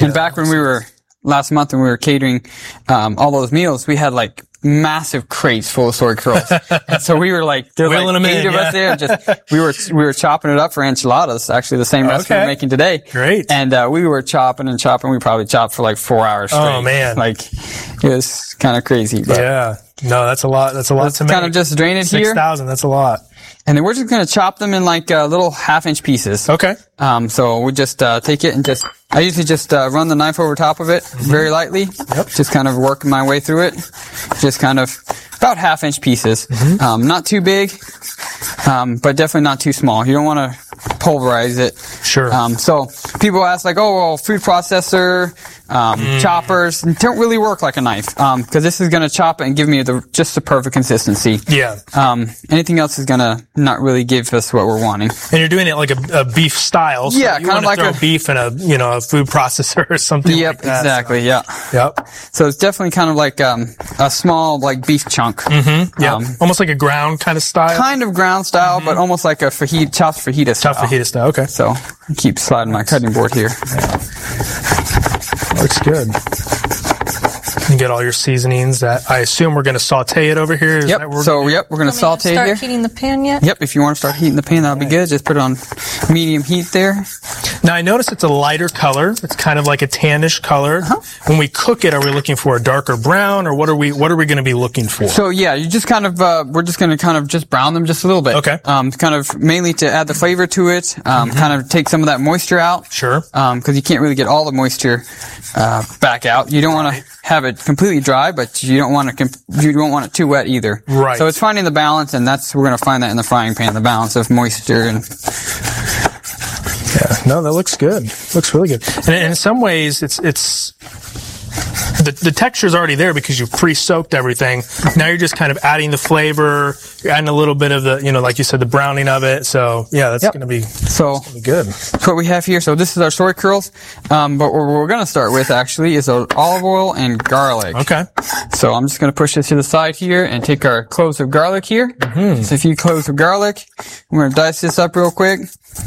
And back when last month when we were catering, all those meals, we had like massive crates full of soy curls. And so we were like, there were like 8 of us there. We were chopping it up for enchiladas, actually the same recipe we're making today. Great. And, we were chopping and chopping. We probably chopped for like 4 hours straight. Oh man. Like, it was kind of crazy. But yeah. No, that's a lot. That's a lot to make. Kind of just drain it here. 6,000. That's a lot. And then we're just going to chop them in like little 1/2-inch pieces. Okay. So we just take it and I usually just run the knife over top of it very lightly. Yep. Just kind of working my way through it. Just kind of about 1/2-inch pieces. Not too big, but definitely not too small. You don't want to pulverize it. Sure. So people ask like, oh, well, food processor, choppers don't really work like a knife. Cause this is going to chop it and give me just the perfect consistency. Yeah. Anything else is going to not really give us what we're wanting. And you're doing it like a beef style. So yeah, you kind of like throw beef in a food processor or something like that. Exactly. So. Yeah. Yep. So it's definitely kind of like, a small, like beef chunk. Yeah. Almost like a ground kind of style. Kind of ground style, but almost like a chopped fajita style. Chopped fajita style. Okay. So I keep sliding my cutting board here. Looks good. You get all your seasonings. That I assume we're going to saute it over here. Yep. We're going to saute here. Start heating the pan yet? Yep. If you want to start heating the pan, that'll be good. Just put it on medium heat there. Now I notice it's a lighter color. It's kind of like a tannish color. When we cook it, are we looking for a darker brown, or what are we going to be looking for? So yeah, you just kind of we're just going to kind of just brown them just a little bit. Okay. Kind of mainly to add the flavor to it. Kind of take some of that moisture out. Sure. Because you can't really get all the moisture back out. You don't want to have it completely dry, but you don't want it too wet either. Right. So it's finding the balance, and we're going to find that in the frying pan, the balance of moisture and. Yeah, no, that looks good. Looks really good. And in some ways, the texture's already there because you've pre-soaked everything. Now you're just kind of adding the flavor. You're adding a little bit of the, like you said, the browning of it. So yeah, that's going to be good. That's what we have here. So this is our soy curls. But what we're going to start with actually is olive oil and garlic. Okay. So I'm just going to push this to the side here and take our cloves of garlic here. So a few cloves of garlic. I'm going to dice this up real quick.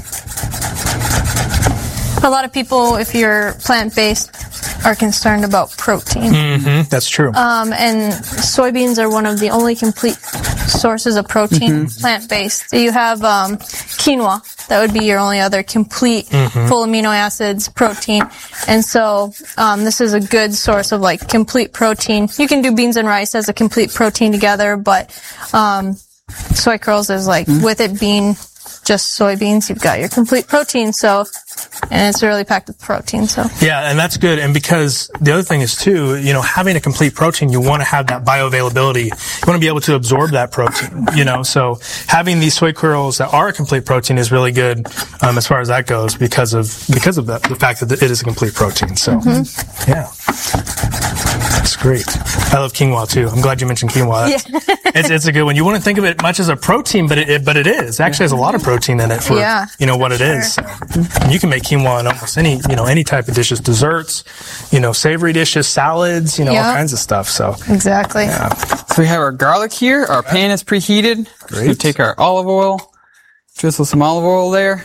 A lot of people, if you're plant-based, are concerned about protein. That's true. And soybeans are one of the only complete sources of protein, plant-based. So you have quinoa. That would be your only other complete, full amino acids, protein. And so this is a good source of like complete protein. You can do beans and rice as a complete protein together, but soy curls is like, with it being just soybeans, you've got your complete protein. So, and it's really packed with protein. So yeah, and that's good. And because the other thing is too, having a complete protein, you want to have that bioavailability. You want to be able to absorb that protein. So having these soy curls that are a complete protein is really good as far as that goes because of the fact that it is a complete protein. So yeah. That's great. I love quinoa too. I'm glad you mentioned quinoa. It's a good one. You wouldn't think of it much as a protein, but it is. It actually has a lot of protein in it for what it is. So, and you can make quinoa in almost any type of dishes, desserts, savory dishes, salads, all kinds of stuff. So exactly. Yeah. So we have our garlic here. Our pan is preheated. Great. So we take our olive oil, drizzle some olive oil there.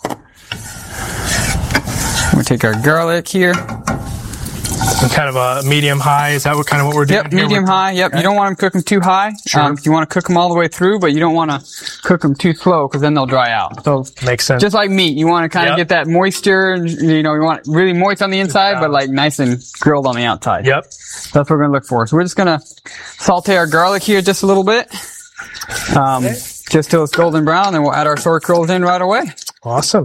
We take our garlic here. And kind of a medium-high, is that what we're doing? Yep, medium-high, yep. Okay. You don't want them cooking too high. Sure. You want to cook them all the way through, but you don't want to cook them too slow because then they'll dry out. So makes sense. Just like meat, you want to kind of get that moisture, you want it really moist on the inside, but like nice and grilled on the outside. Yep. That's what we're going to look for. So we're just going to saute our garlic here just a little bit. Just till it's golden brown, and we'll add our soy curls in right away. Awesome.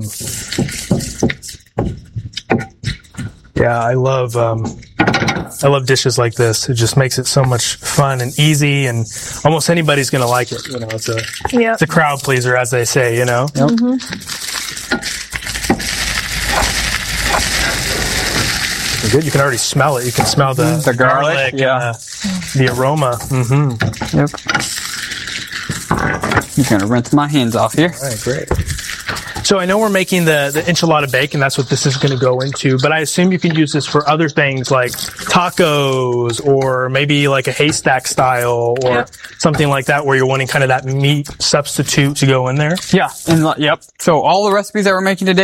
Yeah, I love dishes like this. It just makes it so much fun and easy, and almost anybody's going to like it. It's a crowd pleaser, as they say. Yep. Good. You can already smell it. You can smell the garlic, the aroma. Yep. I'm going to rinse my hands off here. All right, great. So I know we're making the enchilada bake, and that's what this is going to go into, but I assume you can use this for other things like tacos or maybe like a haystack style or something like that where you're wanting kind of that meat substitute to go in there. Yeah. Yep. So all the recipes that we're making today